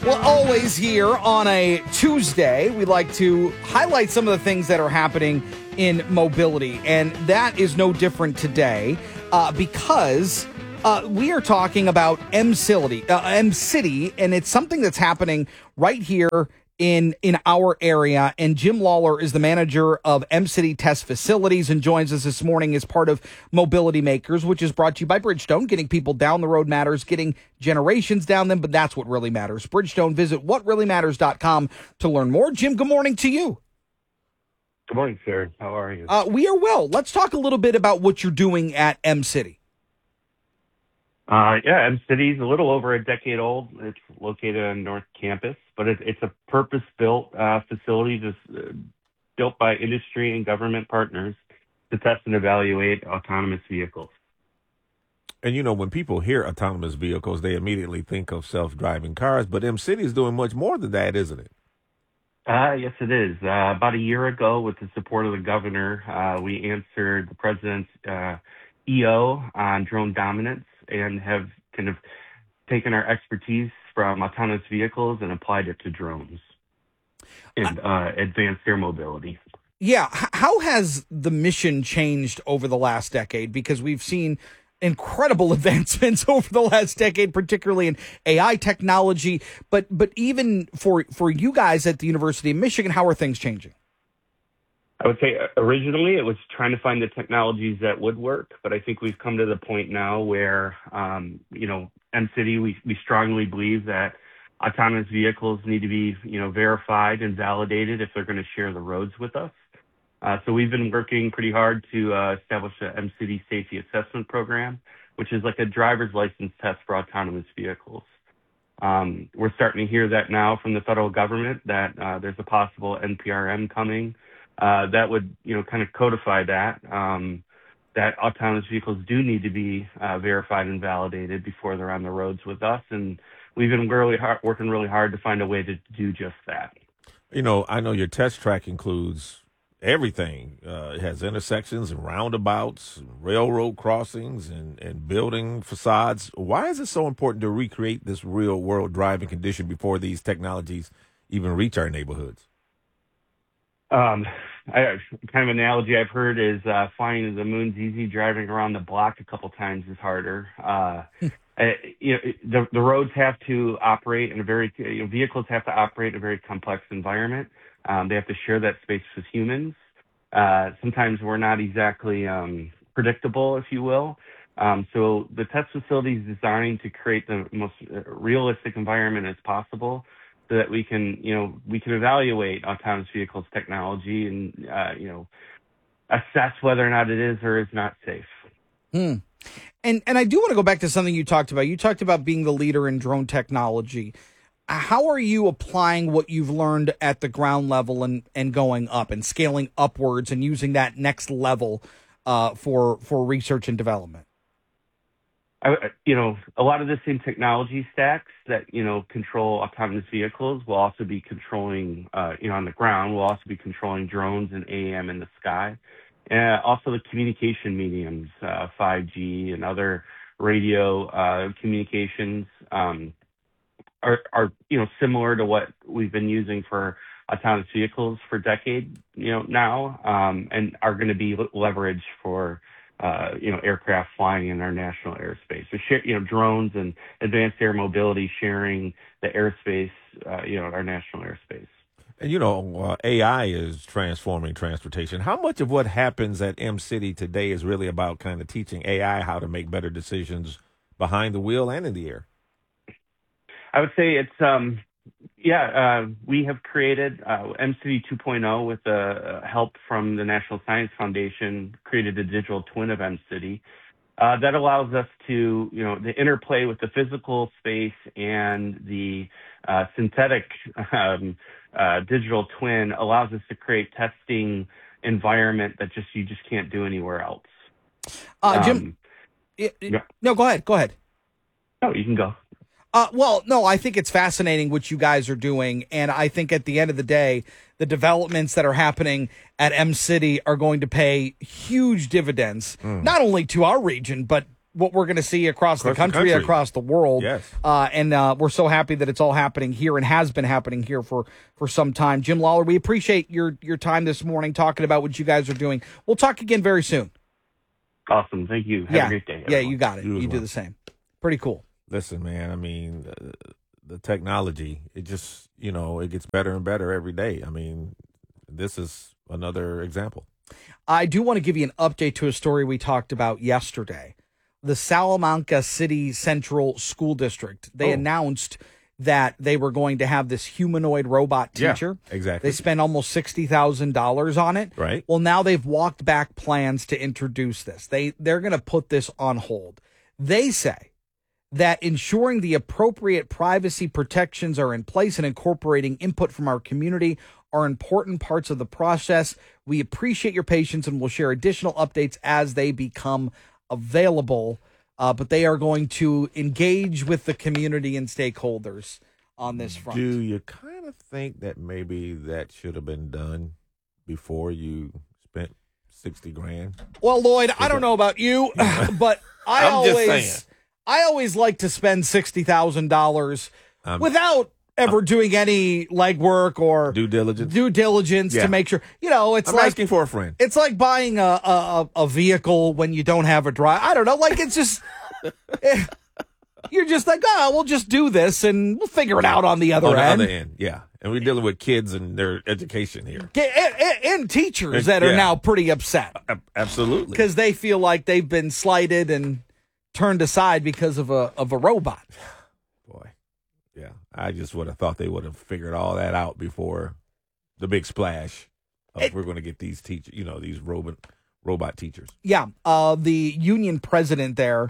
Well, always here on a Tuesday, we like to highlight some of the things that are happening in mobility. And that is no different today because we are talking about M-City, and it's something that's happening right here in our area. And Jim Lawler is the manager of M-City Test Facilities and joins us this morning as part of Mobility Makers, which is brought to you by Bridgestone. Getting people down the road matters, getting generations down them, but that's what really matters. Bridgestone, visit whatreallymatters.com to learn more. Jim, good morning to you. Good morning, sir. How are you? We are well. Let's talk a little bit about what you're doing at M-City. M-City is a little over a decade old. It's located on North Campus, but it's a purpose-built facility built by industry and government partners to test and evaluate autonomous vehicles. And, when people hear autonomous vehicles, they immediately think of self-driving cars, but M-City is doing much more than that, isn't it? Yes, it is. About a year ago, with the support of the governor, we answered the president's EO on drone dominance and have kind of taken our expertise from autonomous vehicles and applied it to drones and advanced air mobility. Yeah. How has the mission changed over the last decade? Because we've seen incredible advancements over the last decade, particularly in AI technology. But even for you guys at the University of Michigan, how are things changing? I would say originally it was trying to find the technologies that would work, but I think we've come to the point now where, M-City, we strongly believe that autonomous vehicles need to be, verified and validated if they're going to share the roads with us. So we've been working pretty hard to establish the M-City Safety Assessment Program, which is like a driver's license test for autonomous vehicles. We're starting to hear that now from the federal government that there's a possible NPRM coming. That would, kind of codify that autonomous vehicles do need to be verified and validated before they're on the roads with us. And we've been working really hard to find a way to do just that. I know your test track includes everything. It has intersections and roundabouts, railroad crossings, and building facades. Why is it so important to recreate this real-world driving condition before these technologies even reach our neighborhoods? Kind of analogy I've heard is flying to the moon's easy, driving around the block a couple times is harder. The roads have to operate in vehicles have to operate in a very complex environment. They have to share that space with humans. Sometimes we're not exactly predictable, if you will. So the test facility is designed to create the most realistic environment as possible, so that we can evaluate autonomous vehicles technology and, assess whether or not it is or is not safe. And I do want to go back to something you talked about. You talked about being the leader in drone technology. How are you applying what you've learned at the ground level and going up and scaling upwards and using that next level for research and development? A lot of the same technology stacks that, control autonomous vehicles will also be controlling, on the ground. We'll also be controlling drones and AAM in the sky. Also the communication mediums, 5G and other radio communications are similar to what we've been using for autonomous vehicles for decades, now, and are going to be leveraged for aircraft flying in our national airspace. So, drones and advanced air mobility sharing the airspace, our national airspace. And, AI is transforming transportation. How much of what happens at M-City today is really about kind of teaching AI how to make better decisions behind the wheel and in the air? I would say it's, we have created M-City 2.0 with the help from the National Science Foundation, created a digital twin of M-City that allows us to, the interplay with the physical space and the synthetic digital twin allows us to create testing environment that you just can't do anywhere else. Jim, no, go ahead. No, you can go. I think it's fascinating what you guys are doing. And I think at the end of the day, the developments that are happening at M-City are going to pay huge dividends, not only to our region, but what we're going to see across the country, across the world. Yes. And we're so happy that it's all happening here and has been happening here for some time. Jim Lawler, we appreciate your time this morning talking about what you guys are doing. We'll talk again very soon. Awesome. Thank you. Have a great day. Yeah, you got it. You do the same. Pretty cool. Listen, man, I mean, the technology, it just, it gets better and better every day. I mean, this is another example. I do want to give you an update to a story we talked about yesterday. The Salamanca City Central School District, they announced that they were going to have this humanoid robot teacher. Yeah, exactly. They spent almost $60,000 on it. Right. Well, now they've walked back plans to introduce this. They're going to put this on hold. They say that ensuring the appropriate privacy protections are in place and incorporating input from our community are important parts of the process. We appreciate your patience and we'll share additional updates as they become available. But they are going to engage with the community and stakeholders on this front. Do you kind of think that maybe that should have been done before you spent $60,000? Well, Lloyd, I don't know about you, but I always like to spend $60,000 without ever doing any legwork or due diligence to make sure, it's I'm like asking for a friend. It's like buying a vehicle when you don't have a drive. I don't know. Like, it's just, you're just like, we'll just do this and we'll figure it out on the other end. Yeah. And we're dealing with kids and their education here. And teachers that are now pretty upset. Absolutely. Because they feel like they've been slighted and turned aside because of a robot. Boy. Yeah, I just would have thought they would have figured all that out before the big splash. We're going to get these teachers, these robot teachers. Yeah, the union president there,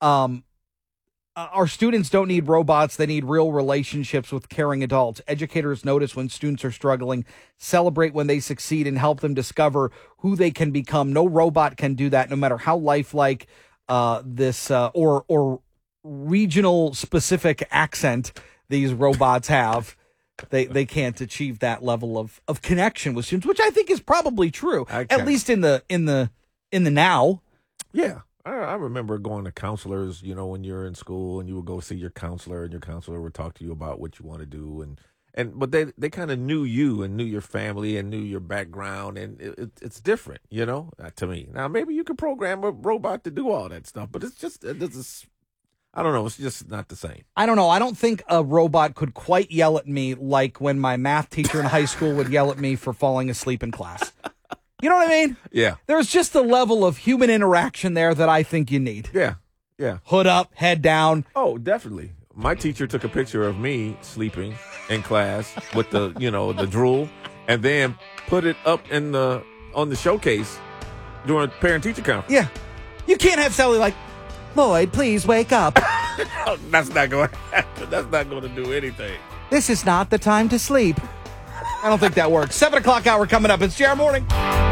our students don't need robots. They need real relationships with caring adults. Educators notice when students are struggling, celebrate when they succeed, and help them discover who they can become. No robot can do that, no matter how lifelike this or regional specific accent these robots have. They can't achieve that level of connection with students, which I think is probably true, at least in the now. Yeah, I remember going to counselors, when you're in school and you would go see your counselor and your counselor would talk to you about what you want to do. But they kind of knew you and knew your family and knew your background. And it's different, to me. Now, maybe you could program a robot to do all that stuff, but it's just, I don't know. It's just not the same. I don't know. I don't think a robot could quite yell at me like when my math teacher in high school would yell at me for falling asleep in class. You know what I mean? Yeah. There's just a level of human interaction there that I think you need. Yeah. Yeah. Hood up, head down. Oh, definitely. My teacher took a picture of me sleeping in class with the, the drool, and then put it up on the showcase during a parent-teacher conference. Yeah. You can't have Sally like, Lloyd, please wake up. That's not going to happen. That's not going to do anything. This is not the time to sleep. I don't think that works. 7 o'clock hour coming up. It's JR Morning.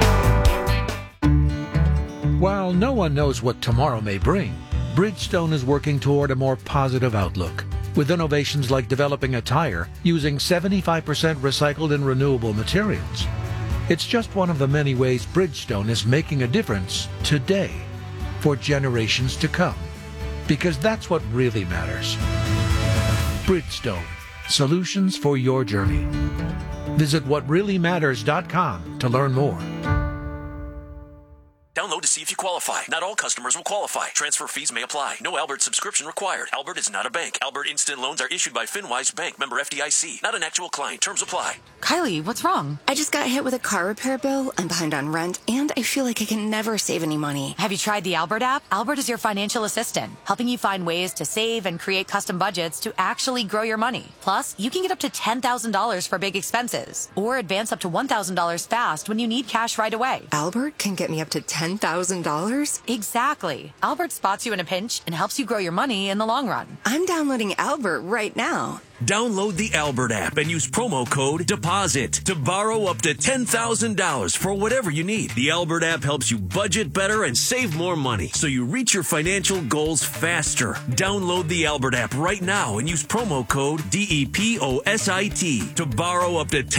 While no one knows what tomorrow may bring, Bridgestone is working toward a more positive outlook with innovations like developing a tire using 75% recycled and renewable materials. It's just one of the many ways Bridgestone is making a difference today for generations to come, because that's what really matters. Bridgestone, solutions for your journey. Visit whatreallymatters.com to learn more. Download to see if you qualify. Not all customers will qualify. Transfer fees may apply. No Albert subscription required. Albert is not a bank. Albert Instant Loans are issued by FinWise Bank, member FDIC. Not an actual client. Terms apply. Kylie, what's wrong? I just got hit with a car repair bill. I'm behind on rent, and I feel like I can never save any money. Have you tried the Albert app? Albert is your financial assistant, helping you find ways to save and create custom budgets to actually grow your money. Plus, you can get up to $10,000 for big expenses, or advance up to $1,000 fast when you need cash right away. Albert can get me up to $10,000? Exactly. Albert spots you in a pinch and helps you grow your money in the long run. I'm downloading Albert right now. Download the Albert app and use promo code DEPOSIT to borrow up to $10,000 for whatever you need. The Albert app helps you budget better and save more money so you reach your financial goals faster. Download the Albert app right now and use promo code DEPOSIT to borrow up to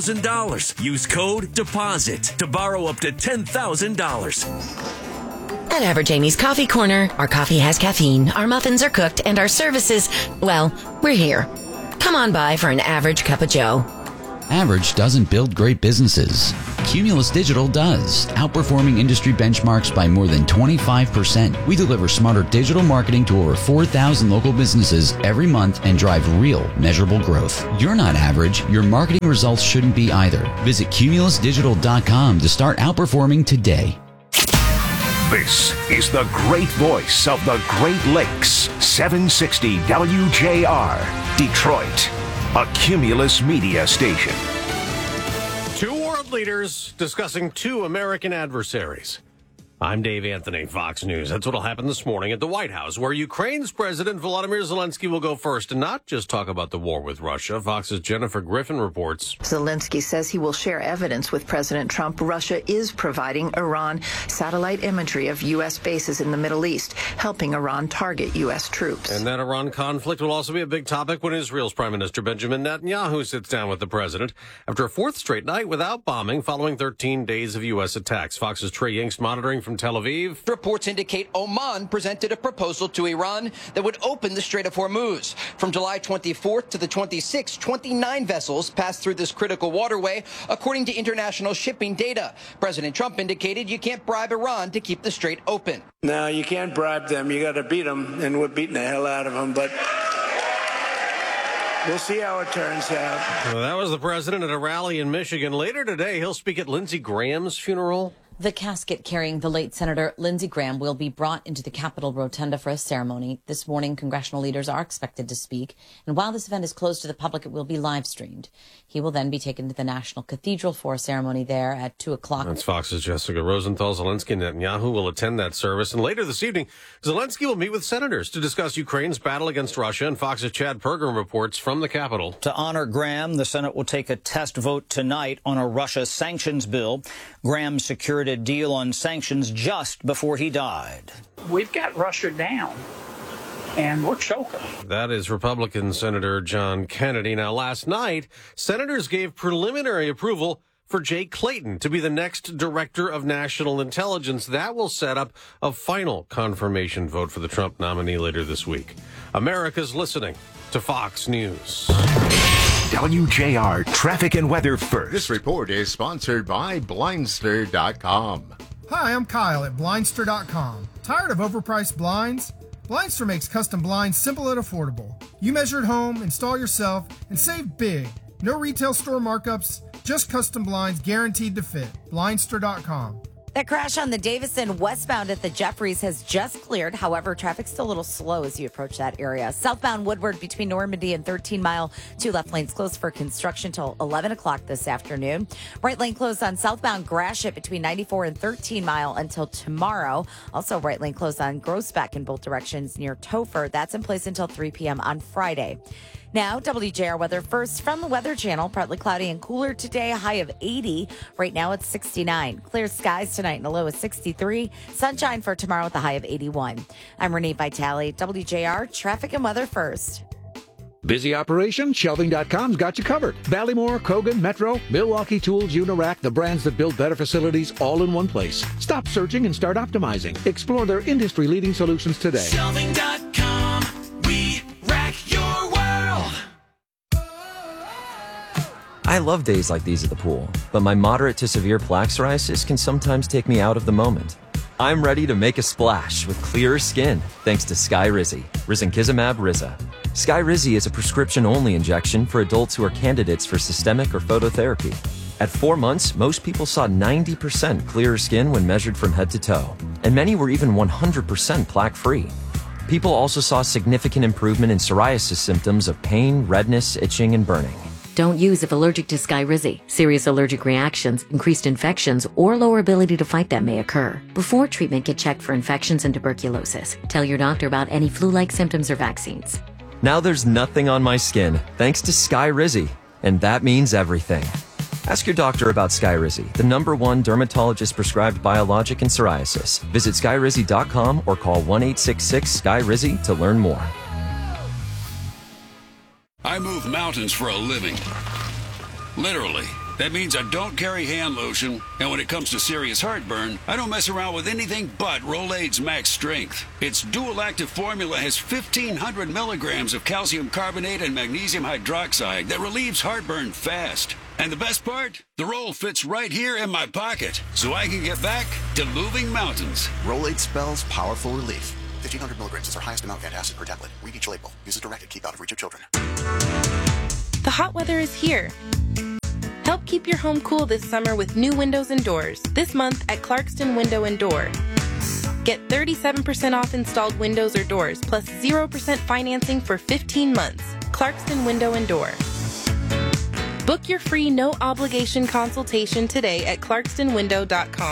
$10,000. Use code DEPOSIT to borrow up to $10,000. At Average Amy's Coffee Corner, our coffee has caffeine, our muffins are cooked, and our services, well, we're here. Come on by for an average cup of joe. Average doesn't build great businesses. Cumulus Digital does, outperforming industry benchmarks by more than 25%. We deliver smarter digital marketing to over 4,000 local businesses every month and drive real, measurable growth. You're not average. Your marketing results shouldn't be either. Visit cumulusdigital.com to start outperforming today. This is the great voice of the Great Lakes, 760 WJR, Detroit, a Cumulus media station. Two world leaders discussing two American adversaries. I'm Dave Anthony, Fox News. That's what'll happen this morning at the White House, where Ukraine's President Volodymyr Zelensky will go first and not just talk about the war with Russia. Fox's Jennifer Griffin reports. Zelensky says he will share evidence with President Trump. Russia is providing Iran satellite imagery of U.S. bases in the Middle East, helping Iran target U.S. troops. And that Iran conflict will also be a big topic when Israel's Prime Minister Benjamin Netanyahu sits down with the president after a fourth straight night without bombing following 13 days of U.S. attacks. Fox's Trey Yanks monitoring from Tel Aviv. Reports indicate Oman presented a proposal to Iran that would open the Strait of Hormuz. From July 24th to the 26th, 29 vessels passed through this critical waterway, according to international shipping data. President Trump indicated you can't bribe Iran to keep the strait open. No, you can't bribe them. You got to beat them, and we're beating the hell out of them. But we'll see how it turns out. Well, that was the president at a rally in Michigan. Later today, he'll speak at Lindsey Graham's funeral. The casket carrying the late Senator Lindsey Graham will be brought into the Capitol Rotunda for a ceremony. This morning, congressional leaders are expected to speak, and while this event is closed to the public, it will be live streamed. He will then be taken to the National Cathedral for a ceremony there at 2 o'clock. That's Fox's Jessica Rosenthal. Zelensky and Netanyahu will attend that service, and later this evening, Zelensky will meet with senators to discuss Ukraine's battle against Russia, and Fox's Chad Pergram reports from the Capitol. To honor Graham, the Senate will take a test vote tonight on a Russia sanctions bill. Graham secured a deal on sanctions just before he died. We've got Russia down, and we're choking. That is Republican Senator John Kennedy. Now, last night, senators gave preliminary approval for Jay Clayton to be the next Director of National Intelligence. That will set up a final confirmation vote for the Trump nominee later this week. America's listening to Fox News. WJR Traffic and Weather First. This report is sponsored by Blindster.com. Hi, I'm Kyle at Blindster.com. Tired of overpriced blinds? Blindster makes custom blinds simple and affordable. You measure at home, install yourself, and save big. No retail store markups, just custom blinds guaranteed to fit. Blindster.com. That crash on the Davison westbound at the Jeffries has just cleared. However, traffic's still a little slow as you approach that area. Southbound Woodward between Normandy and 13 Mile. 2 left lanes closed for construction till 11 o'clock this afternoon. Right lane closed on southbound Gratiot between 94 and 13 Mile until tomorrow. Also, right lane closed on Groesbeck in both directions near Topher. That's in place until 3 p.m. on Friday. Now, WJR weather first from the Weather Channel. Partly cloudy and cooler today, a high of 80. Right now it's 69. Clear skies tonight and a low of 63. Sunshine for tomorrow with a high of 81. I'm Renee Vitale, WJR Traffic and Weather First. Busy operation? Shelving.com's got you covered. Ballymore, Kogan, Metro, Milwaukee Tools, Unirac, the brands that build better facilities all in one place. Stop searching and start optimizing. Explore their industry-leading solutions today. Shelving.com, we rack your world. I love days like these at the pool, but my moderate to severe plaque psoriasis can sometimes take me out of the moment. I'm ready to make a splash with clearer skin thanks to Skyrizi, Risankizumab Riza. Skyrizi is a prescription-only injection for adults who are candidates for systemic or phototherapy. At 4 months, most people saw 90% clearer skin when measured from head to toe, and many were even 100% plaque-free. People also saw significant improvement in psoriasis symptoms of pain, redness, itching, and burning. Don't use if allergic to Skyrizi. Serious allergic reactions, increased infections, or lower ability to fight them may occur. Before treatment, get checked for infections and tuberculosis. Tell your doctor about any flu-like symptoms or vaccines. Now there's nothing on my skin thanks to Skyrizi, and that means everything. Ask your doctor about Skyrizi, the #1 dermatologist-prescribed biologic in psoriasis. Visit Skyrizi.com or call 1-866-SKYRIZI to learn more. I move mountains for a living. Literally. That means I don't carry hand lotion, and when it comes to serious heartburn, I don't mess around with anything but Rolaids Max Strength. Its dual-active formula has 1,500 milligrams of calcium carbonate and magnesium hydroxide that relieves heartburn fast. And the best part? The roll fits right here in my pocket, so I can get back to moving mountains. Rolaids spells powerful relief. 1,500 milligrams is our highest amount of antacid per tablet. Read each label. Use as directed. Keep out of reach of children. The hot weather is here. Help keep your home cool this summer with new windows and doors. This month at Clarkston Window and Door. Get 37% off installed windows or doors, plus 0% financing for 15 months. Clarkston Window and Door. Book your free no-obligation consultation today at clarkstonwindow.com.